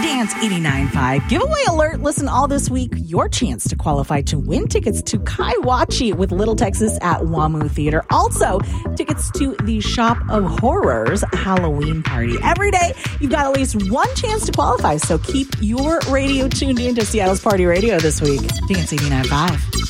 Dance 89.5 giveaway alert. Listen all this week. Your chance to qualify to win tickets to Kaiwachi with Little Texas at WAMU Theater. Also, tickets to the Shop of Horrors Halloween party. Every day, you've got at least one chance to qualify. So keep your radio tuned into Seattle's Party Radio this week. Dance 89.5.